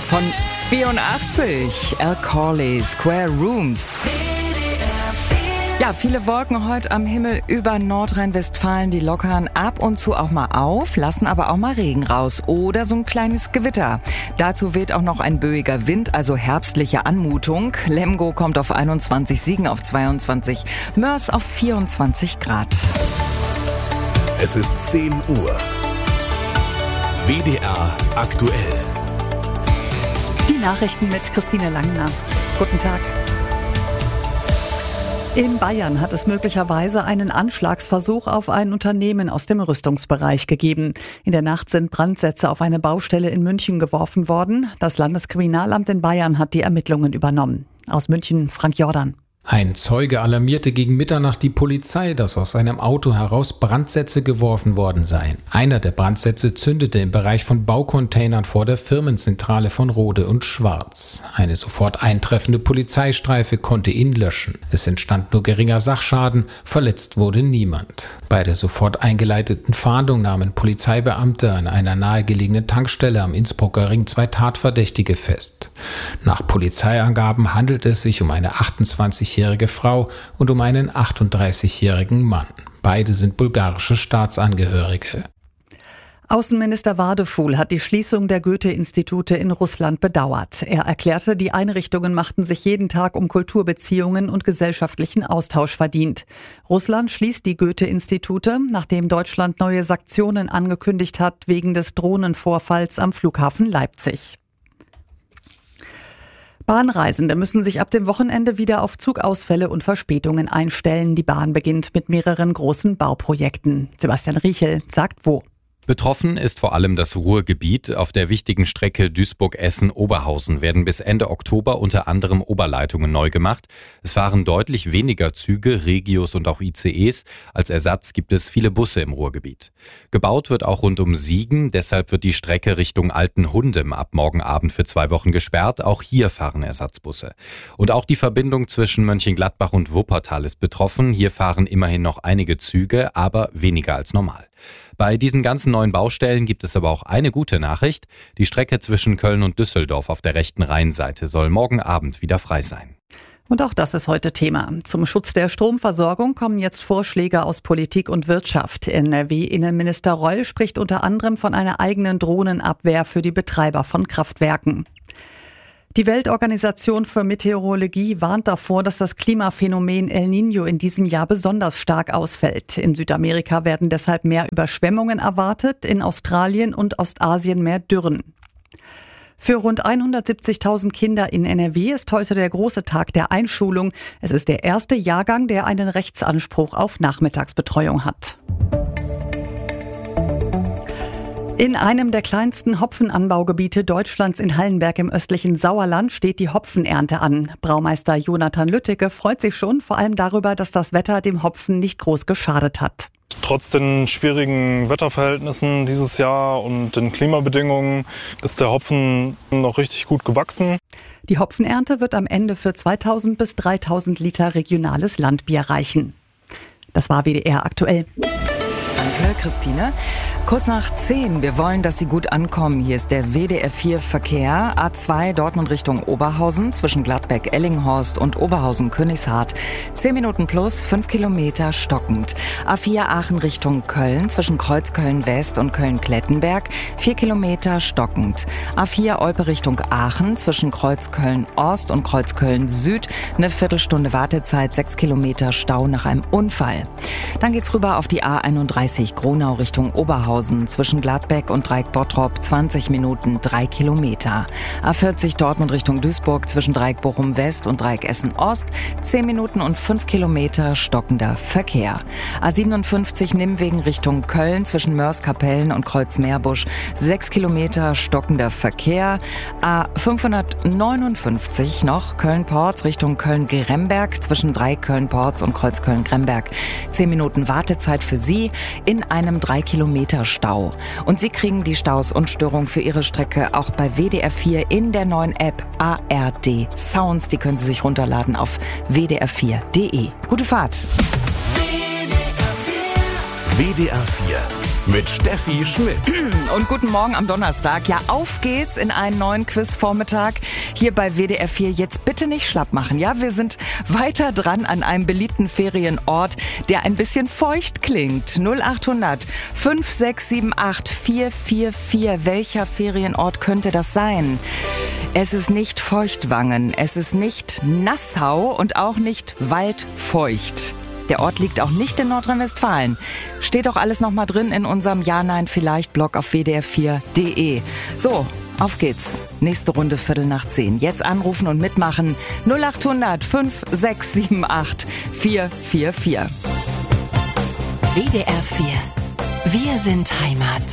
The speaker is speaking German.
von 84. Al Corley, Square Rooms. Ja, viele Wolken heute am Himmel über Nordrhein-Westfalen, die lockern ab und zu auch mal auf, lassen aber auch mal Regen raus oder so ein kleines Gewitter. Dazu weht auch noch ein böiger Wind, also herbstliche Anmutung. Lemgo kommt auf 21, Siegen auf 22, Mörs auf 24 Grad. Es ist 10 Uhr. WDR aktuell. Die Nachrichten mit Christine Langner. Guten Tag. In Bayern hat es möglicherweise einen Anschlagsversuch auf ein Unternehmen aus dem Rüstungsbereich gegeben. In der Nacht sind Brandsätze auf eine Baustelle in München geworfen worden. Das Landeskriminalamt in Bayern hat die Ermittlungen übernommen. Aus München, Frank Jordan. Ein Zeuge alarmierte gegen Mitternacht die Polizei, dass aus einem Auto heraus Brandsätze geworfen worden seien. Einer der Brandsätze zündete im Bereich von Baucontainern vor der Firmenzentrale von Rode und Schwarz. Eine sofort eintreffende Polizeistreife konnte ihn löschen. Es entstand nur geringer Sachschaden, verletzt wurde niemand. Bei der sofort eingeleiteten Fahndung nahmen Polizeibeamte an einer nahegelegenen Tankstelle am Innsbrucker Ring 2 Tatverdächtige fest. Nach Polizeiangaben handelt es sich um eine 28-jährige Frau und um einen 38-jährigen Mann. Beide sind bulgarische Staatsangehörige. Außenminister Wadefuhl hat die Schließung der Goethe-Institute in Russland bedauert. Er erklärte, die Einrichtungen machten sich jeden Tag um Kulturbeziehungen und gesellschaftlichen Austausch verdient. Russland schließt die Goethe-Institute, nachdem Deutschland neue Sanktionen angekündigt hat wegen des Drohnenvorfalls am Flughafen Leipzig. Bahnreisende müssen sich ab dem Wochenende wieder auf Zugausfälle und Verspätungen einstellen. Die Bahn beginnt mit mehreren großen Bauprojekten. Sebastian Riechel sagt wo. Betroffen ist vor allem das Ruhrgebiet. Auf der wichtigen Strecke Duisburg-Essen-Oberhausen werden bis Ende Oktober unter anderem Oberleitungen neu gemacht. Es fahren deutlich weniger Züge, Regios und auch ICEs. Als Ersatz gibt es viele Busse im Ruhrgebiet. Gebaut wird auch rund um Siegen. Deshalb wird die Strecke Richtung Altenhundem ab morgen Abend für 2 Wochen gesperrt. Auch hier fahren Ersatzbusse. Und auch die Verbindung zwischen Mönchengladbach und Wuppertal ist betroffen. Hier fahren immerhin noch einige Züge, aber weniger als normal. Bei diesen ganzen neuen Baustellen gibt es aber auch eine gute Nachricht. Die Strecke zwischen Köln und Düsseldorf auf der rechten Rheinseite soll morgen Abend wieder frei sein. Und auch das ist heute Thema. Zum Schutz der Stromversorgung kommen jetzt Vorschläge aus Politik und Wirtschaft. NRW-Innenminister Reul spricht unter anderem von einer eigenen Drohnenabwehr für die Betreiber von Kraftwerken. Die Weltorganisation für Meteorologie warnt davor, dass das Klimaphänomen El Niño in diesem Jahr besonders stark ausfällt. In Südamerika werden deshalb mehr Überschwemmungen erwartet, in Australien und Ostasien mehr Dürren. Für rund 170.000 Kinder in NRW ist heute der große Tag der Einschulung. Es ist der erste Jahrgang, der einen Rechtsanspruch auf Nachmittagsbetreuung hat. In einem der kleinsten Hopfenanbaugebiete Deutschlands in Hallenberg im östlichen Sauerland steht die Hopfenernte an. Braumeister Jonathan Lütteke freut sich schon, vor allem darüber, dass das Wetter dem Hopfen nicht groß geschadet hat. Trotz den schwierigen Wetterverhältnissen dieses Jahr und den Klimabedingungen ist der Hopfen noch richtig gut gewachsen. Die Hopfenernte wird am Ende für 2.000 bis 3.000 Liter regionales Landbier reichen. Das war WDR aktuell. Danke, Christine. Kurz nach 10. Wir wollen, dass Sie gut ankommen. Hier ist der WDR 4 Verkehr. A2 Dortmund Richtung Oberhausen zwischen Gladbeck, Ellinghorst und Oberhausen-Königshardt. 10 Minuten plus, 5 Kilometer stockend. A4 Aachen Richtung Köln zwischen Kreuzköln West und Köln-Klettenberg. 4 Kilometer stockend. A4 Olpe Richtung Aachen zwischen Kreuzköln Ost und Kreuzköln Süd. Eine Viertelstunde Wartezeit, 6 Kilometer Stau nach einem Unfall. Dann geht's rüber auf die A31 Gronau Richtung Oberhausen zwischen Gladbeck und Dreieck-Bottrop 20 Minuten 3 Kilometer. A40 Dortmund Richtung Duisburg zwischen Dreieck-Bochum West und Dreieck-Essen Ost 10 Minuten und 5 Kilometer stockender Verkehr. A57 Nimwegen Richtung Köln zwischen Mörs-Kapellen und Kreuz-Meerbusch 6 Kilometer stockender Verkehr. A559 noch Köln-Porz Richtung Köln-Gremberg zwischen Dreieck-Köln-Porz und Kreuz-Köln-Gremberg 10 Minuten Wartezeit für Sie in einem 3 Kilometer Stau. Und Sie kriegen die Staus und Störungen für Ihre Strecke auch bei WDR 4 in der neuen App ARD Sounds. Die können Sie sich runterladen auf wdr4.de. Gute Fahrt! WDR 4 mit Steffi Schmidt. Und guten Morgen am Donnerstag. Ja, auf geht's in einen neuen Quizvormittag hier bei WDR 4. Jetzt bitte nicht schlapp machen. Ja, wir sind weiter dran an einem beliebten Ferienort, der ein bisschen feucht klingt. 0800 5678 444. Welcher Ferienort könnte das sein? Es ist nicht Feuchtwangen, es ist nicht Nassau und auch nicht Waldfeucht. Der Ort liegt auch nicht in Nordrhein-Westfalen. Steht auch alles nochmal drin in unserem Ja-Nein-Vielleicht-Blog auf wdr4.de. So, auf geht's. Nächste Runde 10:15. Jetzt anrufen und mitmachen. 0800 5678 444. WDR 4. Wir sind Heimat.